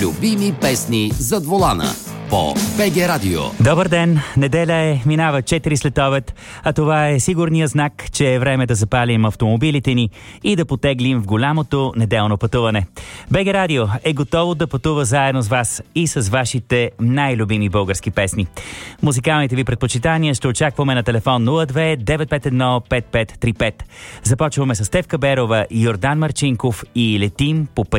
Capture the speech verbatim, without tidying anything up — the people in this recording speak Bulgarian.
Любими песни зад волана по БГ Радио. Добър ден! Неделя е, минава четири след обед, а това е сигурният знак, че е време да запалим автомобилите ни и да потеглим в голямото неделно пътуване. БГ Радио е готово да пътува заедно с вас и с вашите най-любими български песни. Музикалните ви предпочитания ще очакваме на телефон нула две девет пет едно пет пет три пет. Започваме с Стефка Берова, Йордан Марчинков и летим по пътя